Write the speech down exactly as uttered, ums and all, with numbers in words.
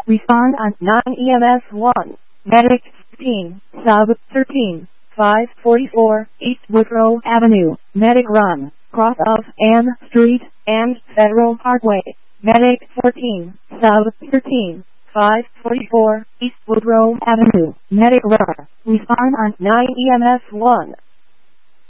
Respond on nine E M S one. Medic fifteen, sub thirteen, five forty-four, East Woodrow Avenue, Medic Run, cross of Ann Street and Federal Parkway. Medic fourteen, sub thirteen, five forty-four, East Woodrow Avenue, Medic Run. Respond on nine E M S one.